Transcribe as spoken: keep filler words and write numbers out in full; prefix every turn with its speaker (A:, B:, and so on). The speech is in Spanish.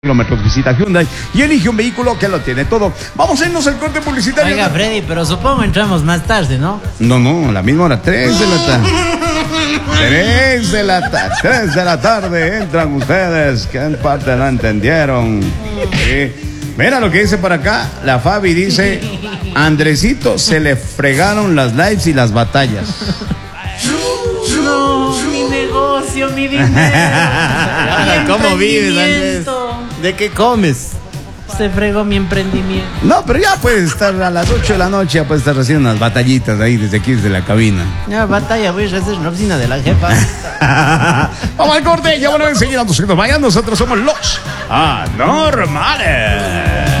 A: kilómetros. Visita Hyundai y elige un vehículo que lo tiene todo. Vamos a irnos al corte publicitario.
B: Oiga, Freddy, pero supongo entramos más tarde, ¿no?
A: No, no, a la misma hora, tres de la tarde. Tres de la tarde, tres de la tarde entran ustedes, que en parte no entendieron. Sí. Mira lo que dice por acá, la Fabi dice, Andresito, se le fregaron las lives y las batallas.
B: No, mi negocio, mi dinero.
C: ¿Cómo vives, Andrés? ¿De qué comes?
B: Se fregó mi emprendimiento.
A: No, pero ya puedes estar a las ocho de la noche, ya puedes estar haciendo unas batallitas ahí desde aquí, desde la cabina.
B: Ya, batalla, voy a hacer en la oficina de la jefa.
A: Vamos al corte, ya bueno, enseguida nosotros vayan, nosotros somos los anormales.